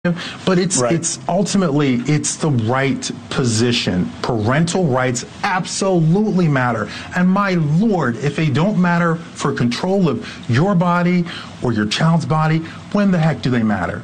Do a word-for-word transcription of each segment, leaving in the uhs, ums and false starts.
But it's right. it's ultimately it's the right position. Parental rights absolutely matter. And my Lord, if they don't matter for control of your body or your child's body, when the heck do they matter?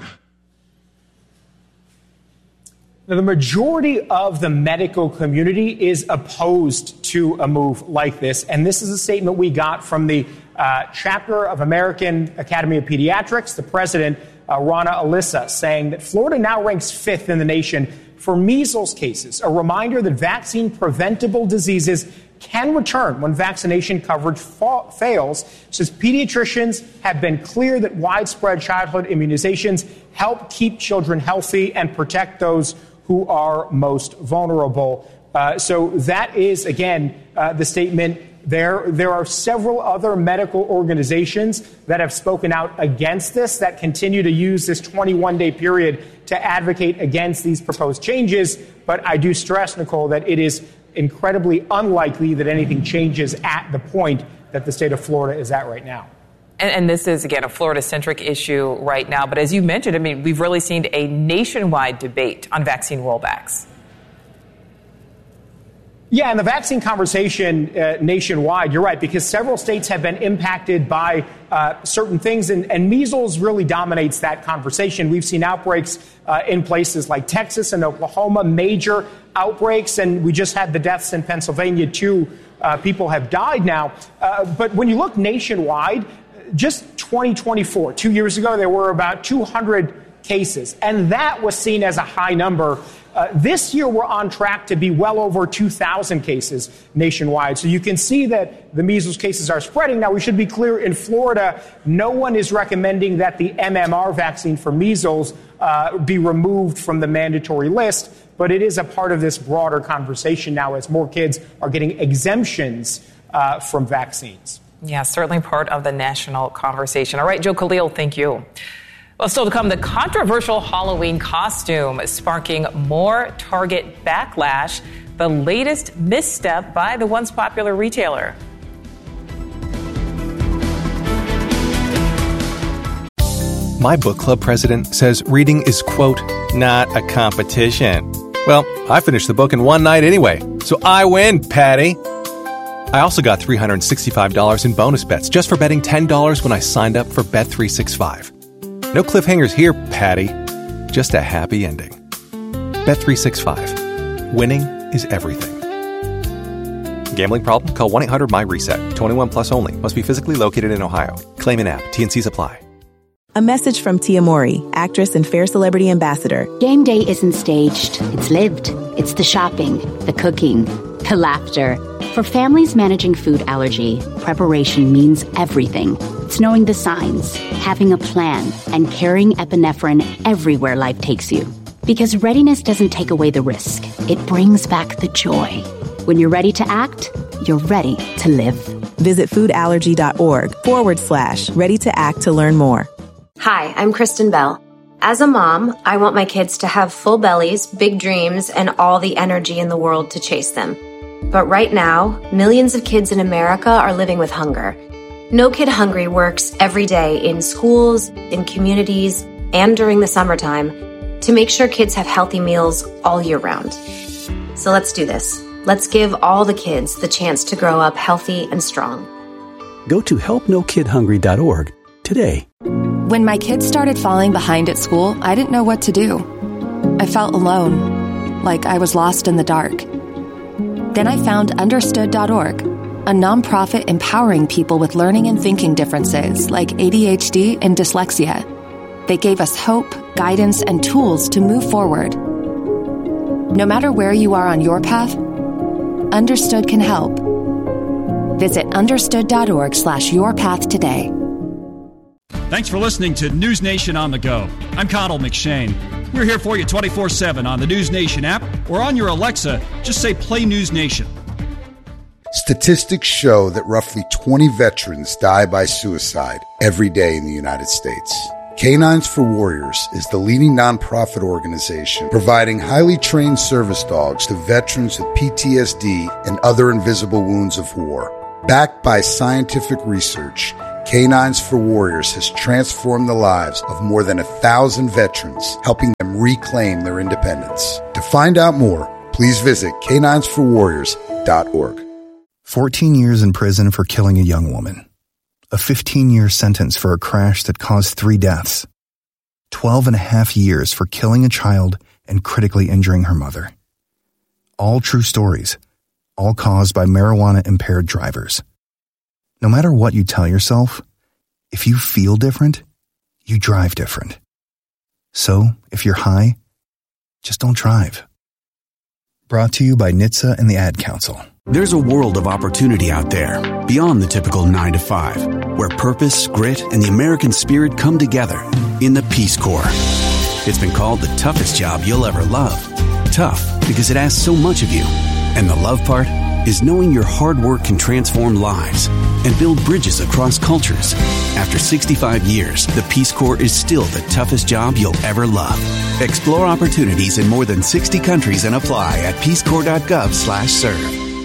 Now, the majority of the medical community is opposed to a move like this. And this is a statement we got from the uh, chapter of American Academy of Pediatrics, the president, Uh, Rana Alyssa, saying that Florida now ranks fifth in the nation for measles cases, a reminder that vaccine-preventable diseases can return when vaccination coverage fa- fails, says pediatricians have been clear that widespread childhood immunizations help keep children healthy and protect those who are most vulnerable. Uh, so that is, again, uh, the statement. There, there are several other medical organizations that have spoken out against this, that continue to use this twenty-one day period to advocate against these proposed changes. But I do stress, Nicole, that it is incredibly unlikely that anything changes at the point that the state of Florida is at right now. And, and this is, again, a Florida-centric issue right now. But as you mentioned, I mean, we've really seen a nationwide debate on vaccine rollbacks. Yeah, and the vaccine conversation uh, nationwide, you're right, because several states have been impacted by uh, certain things, and, and measles really dominates that conversation. We've seen outbreaks uh, in places like Texas and Oklahoma, major outbreaks, and we just had the deaths in Pennsylvania. Two uh, people have died now. Uh, but when you look nationwide, just twenty twenty-four, two years ago, there were about two hundred cases, and that was seen as a high number. Uh, this year, we're on track to be well over two thousand cases nationwide. So you can see that the measles cases are spreading. Now, we should be clear, in Florida, no one is recommending that the M M R vaccine for measles uh, be removed from the mandatory list, but it is a part of this broader conversation now as more kids are getting exemptions uh, from vaccines. Yeah, certainly part of the national conversation. All right, Joe Khalil, thank you. Well, still to come, the controversial Halloween costume sparking more Target backlash, the latest misstep by the once popular retailer. My book club president says reading is, quote, not a competition. Well, I finished the book in one night anyway, so I win, Patty. I also got three hundred sixty-five dollars in bonus bets just for betting ten dollars when I signed up for Bet three sixty-five. No cliffhangers here, Patty. Just a happy ending. Bet three sixty-five. Winning is everything. Gambling problem? Call one eight hundred my reset. twenty-one plus only. Must be physically located in Ohio. Claim in app. T N Cs apply. A message from Tia Mori, actress and Fair Celebrity Ambassador. Game day isn't staged. It's lived. It's the shopping, the cooking, the laughter. For families managing food allergy, preparation means everything. It's knowing the signs, having a plan, and carrying epinephrine everywhere life takes you. Because readiness doesn't take away the risk. It brings back the joy. When you're ready to act, you're ready to live. Visit foodallergy.org forward slash ready to act to learn more. Hi, I'm Kristen Bell. As a mom, I want my kids to have full bellies, big dreams, and all the energy in the world to chase them. But right now, millions of kids in America are living with hunger. No Kid Hungry works every day in schools, in communities, and during the summertime to make sure kids have healthy meals all year round. So let's do this. Let's give all the kids the chance to grow up healthy and strong. Go to help no kid hungry dot org today. When my kids started falling behind at school, I didn't know what to do. I felt alone, like I was lost in the dark. Then I found understood dot org, a nonprofit empowering people with learning and thinking differences like A D H D and dyslexia. They gave us hope, guidance, and tools to move forward. No matter where you are on your path, Understood can help. Visit understood dot org slash your path today. Thanks for listening to News Nation on the Go. I'm Connell McShane. We're here for you twenty-four seven on the News Nation app or on your Alexa. Just say Play News Nation. Statistics show that roughly twenty veterans die by suicide every day in the United States. Canines for Warriors is the leading nonprofit organization providing highly trained service dogs to veterans with P T S D and other invisible wounds of war. Backed by scientific research, Canines for Warriors has transformed the lives of more than a thousand veterans, helping them reclaim their independence. To find out more, please visit canines for warriors dot org. fourteen years in prison for killing a young woman. A fifteen-year sentence for a crash that caused three deaths. twelve and a half years for killing a child and critically injuring her mother. All true stories, all caused by marijuana-impaired drivers. No matter what you tell yourself, if you feel different, you drive different. So, if you're high, just don't drive. Brought to you by N H T S A and the Ad Council. There's a world of opportunity out there, beyond the typical nine to five, where purpose, grit, and the American spirit come together in the Peace Corps. It's been called the toughest job you'll ever love. Tough because it asks so much of you. And the love part is knowing your hard work can transform lives and build bridges across cultures. After sixty-five years, the Peace Corps is still the toughest job you'll ever love. Explore opportunities in more than sixty countries and apply at peace corps dot gov slash serve.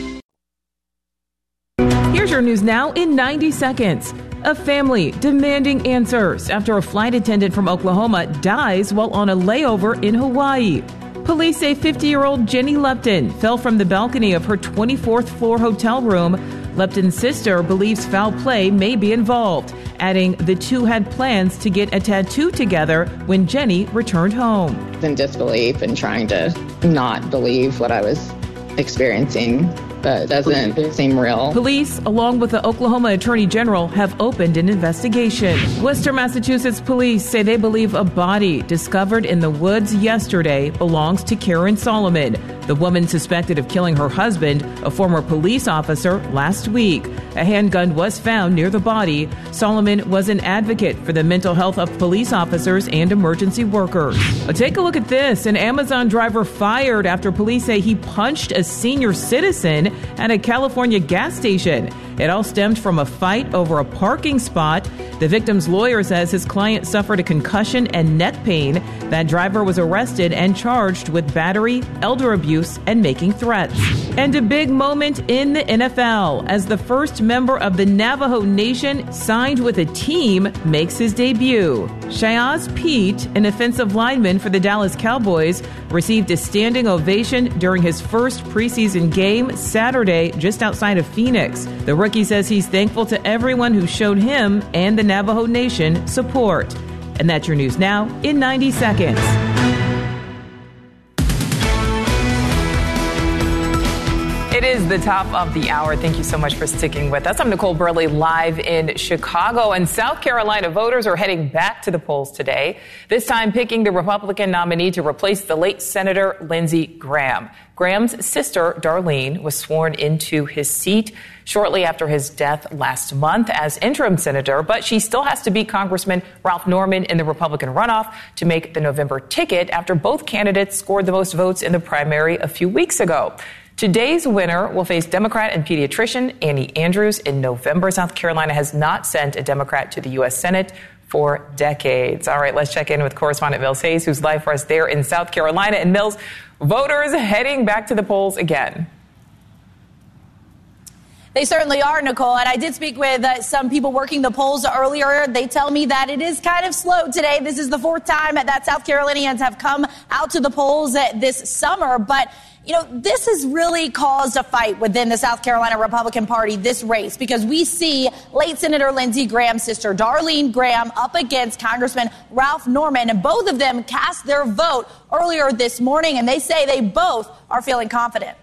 Here's your news now in ninety seconds. A family demanding answers after a flight attendant from Oklahoma dies while on a layover in Hawaii. Police say fifty-year-old Jenny Lupton fell from the balcony of her twenty-fourth floor hotel room. Lupton's sister believes foul play may be involved, adding the two had plans to get a tattoo together when Jenny returned home. In disbelief and trying to not believe what I was experiencing, but it doesn't seem real. Police, along with the Oklahoma Attorney General, have opened an investigation. Worcester, Massachusetts police say they believe a body discovered in the woods yesterday belongs to Karen Solomon, the woman suspected of killing her husband, a former police officer, last week. A handgun was found near the body. Solomon was an advocate for the mental health of police officers and emergency workers. But take a look at this. An Amazon driver fired after police say he punched a senior citizen at a California gas station. It all stemmed from a fight over a parking spot. The victim's lawyer says his client suffered a concussion and neck pain. That driver was arrested and charged with battery, elder abuse, and making threats. And a big moment in the N F L as the first member of the Navajo Nation signed with a team makes his debut. Shayaz Pete, an offensive lineman for the Dallas Cowboys, received a standing ovation during his first preseason game Saturday just outside of Phoenix. The rookie says he's thankful to everyone who showed him and the Navajo Nation support. And that's your news now in ninety seconds. It is the top of the hour. Thank you so much for sticking with us. I'm Nicole Burley, live in Chicago. And South Carolina voters are heading back to the polls today, this time picking the Republican nominee to replace the late Senator Lindsey Graham. Graham's sister, Darlene, was sworn into his seat shortly after his death last month as interim senator, but she still has to beat Congressman Ralph Norman in the Republican runoff to make the November ticket after both candidates scored the most votes in the primary a few weeks ago. Today's winner will face Democrat and pediatrician Annie Andrews in November. South Carolina has not sent a Democrat to the U S Senate for decades. All right, let's check in with correspondent Mills Hayes, who's live for us there in South Carolina. And Mills, voters heading back to the polls again. They certainly are, Nicole. And I did speak with uh, some people working the polls earlier. They tell me that it is kind of slow today. This is the fourth time that South Carolinians have come out to the polls uh, this summer. But, you know, this has really caused a fight within the South Carolina Republican Party, this race, because we see late Senator Lindsey Graham's sister, Darlene Graham, up against Congressman Ralph Norman. And both of them cast their vote earlier this morning, and they say they both are feeling confident.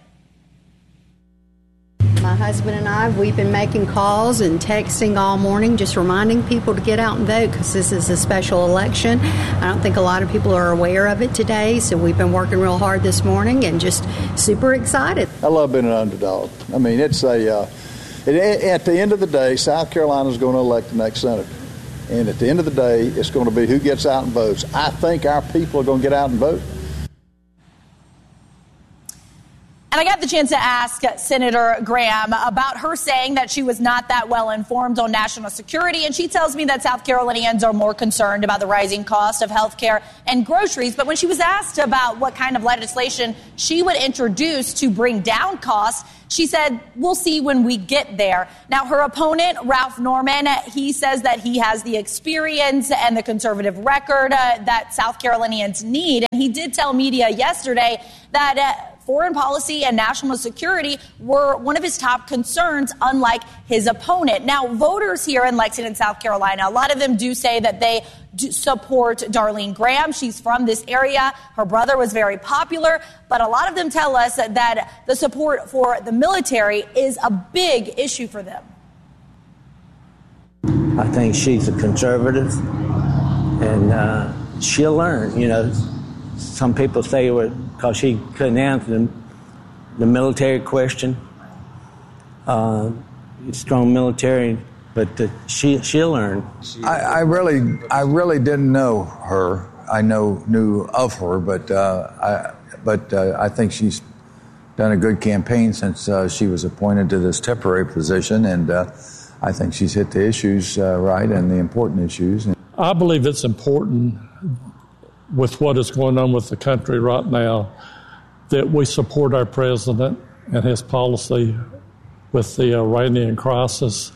My husband and I, we've been making calls and texting all morning, just reminding people to get out and vote because this is a special election. I don't think a lot of people are aware of it today, so we've been working real hard this morning and just super excited. I love being an underdog. I mean, it's a, uh, it, at the end of the day, South Carolina's going to elect the next senator. And at the end of the day, it's going to be who gets out and votes. I think our people are going to get out and vote. And I got the chance to ask Senator Graham about her saying that she was not that well informed on national security. And she tells me that South Carolinians are more concerned about the rising cost of health care and groceries. But when she was asked about what kind of legislation she would introduce to bring down costs, she said, we'll see when we get there. Now, her opponent, Ralph Norman, he says that he has the experience and the conservative record uh, that South Carolinians need. And he did tell media yesterday that uh, foreign policy and national security were one of his top concerns, unlike his opponent. Now, voters here in Lexington, South Carolina, a lot of them do say that they do support Darlene Graham. She's from this area. Her brother was very popular. But a lot of them tell us that, that the support for the military is a big issue for them. I think she's a conservative, and uh, she'll learn. You know, some people say it was because she couldn't answer the, the military question. Uh, strong military, but the, she she'll learn. I, I really I really didn't know her. I know knew of her, but uh, I but uh, I think she's done a good campaign since uh, she was appointed to this temporary position, and uh, I think she's hit the issues uh, right and the important issues. I believe it's important, with what is going on with the country right now, that we support our president and his policy with the Iranian crisis.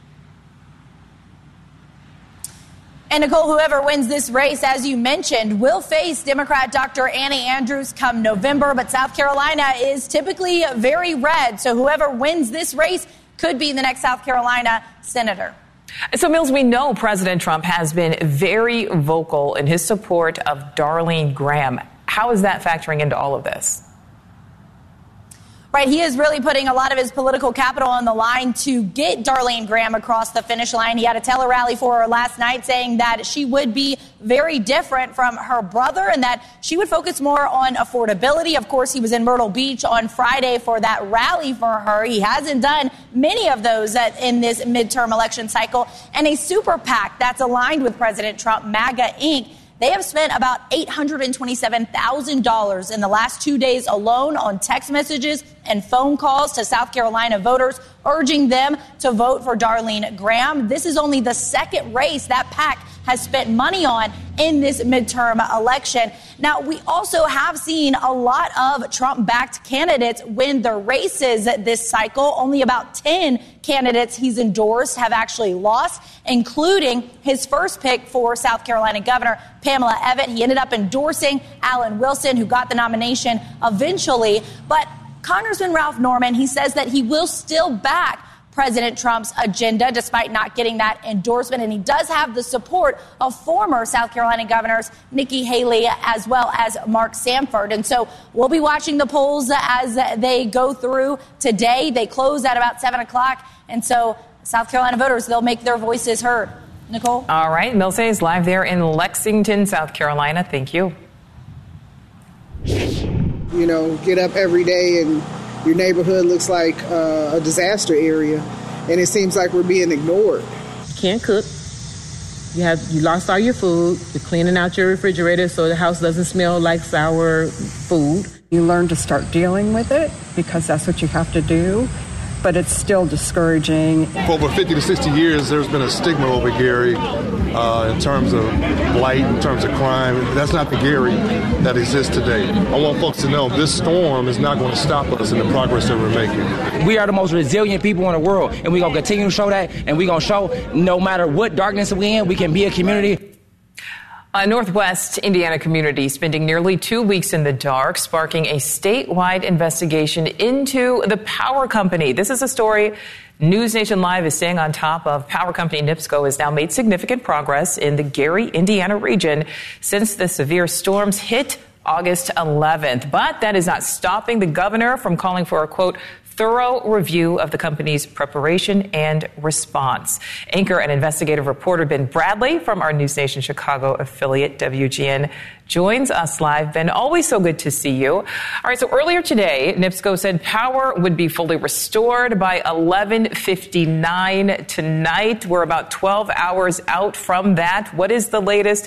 And Nicole, whoever wins this race, as you mentioned, will face Democrat Doctor Annie Andrews come November. But South Carolina is typically very red. So whoever wins this race could be the next South Carolina senator. So, Mills, we know President Trump has been very vocal in his support of Darlene Graham. How is that factoring into all of this? Right, he is really putting a lot of his political capital on the line to get Darlene Graham across the finish line. He had a tele-rally for her last night saying that she would be very different from her brother and that she would focus more on affordability. Of course, he was in Myrtle Beach on Friday for that rally for her. He hasn't done many of those in this midterm election cycle. And a super PAC that's aligned with President Trump, MAGA Incorporated, they have spent about eight hundred twenty-seven thousand dollars in the last two days alone on text messages and phone calls to South Carolina voters, urging them to vote for Darlene Graham. This is only the second race that PAC has spent money on in this midterm election. Now, we also have seen a lot of Trump-backed candidates win the races this cycle. Only about ten candidates he's endorsed have actually lost, including his first pick for South Carolina Governor, Pamela Evette. He ended up endorsing Alan Wilson, who got the nomination eventually. But Congressman Ralph Norman, he says that he will still back President Trump's agenda despite not getting that endorsement. And he does have the support of former South Carolina governors Nikki Haley as well as Mark Sanford. And so we'll be watching the polls as they go through today. They close at about seven o'clock. And so South Carolina voters, they'll make their voices heard. Nicole? All right. Mills is live there in Lexington, South Carolina. Thank you. You know, get up every day and your neighborhood looks like uh, a disaster area, and it seems like we're being ignored. You can't cook. You have you lost all your food. You're cleaning out your refrigerator so the house doesn't smell like sour food. You learn to start dealing with it because that's what you have to do. But it's still discouraging. For over fifty to sixty years, there's been a stigma over Gary uh, in terms of blight, in terms of crime. That's not the Gary that exists today. I want folks to know this storm is not going to stop us in the progress that we're making. We are the most resilient people in the world, and we're going to continue to show that, and we're going to show no matter what darkness we're in, we can be a community. A Northwest Indiana community spending nearly two weeks in the dark, sparking a statewide investigation into the power company. This is a story News Nation Live is staying on top of. Power company NIPSCO has now made significant progress in the Gary, Indiana region since the severe storms hit August eleventh. But that is not stopping the governor from calling for a, quote, thorough review of the company's preparation and response. Anchor and investigative reporter Ben Bradley from our News Nation Chicago affiliate W G N joins us live. Ben, always so good to see you. All right, so earlier today, NIPSCO said power would be fully restored by eleven fifty-nine tonight. We're about twelve hours out from that. What is the latest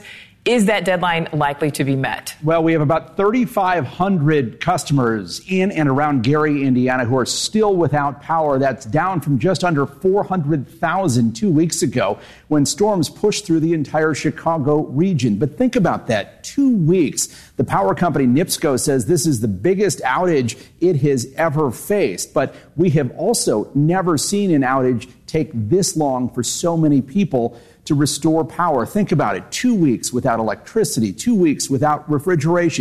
Is that deadline likely to be met? Well, we have about thirty-five hundred customers in and around Gary, Indiana, who are still without power. That's down from just under four hundred thousand two weeks ago when storms pushed through the entire Chicago region. But think about that, two weeks. The power company NIPSCO says this is the biggest outage it has ever faced. But we have also never seen an outage take this long for so many people to restore power. Think about it, two weeks without electricity, two weeks without refrigeration.